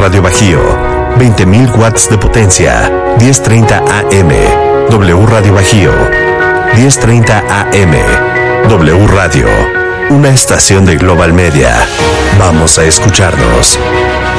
Radio Bajío, 20.000 watts de potencia, 10:30 AM. W Radio Bajío, 10:30 AM. W Radio, una estación de Global Media. Vamos a escucharnos.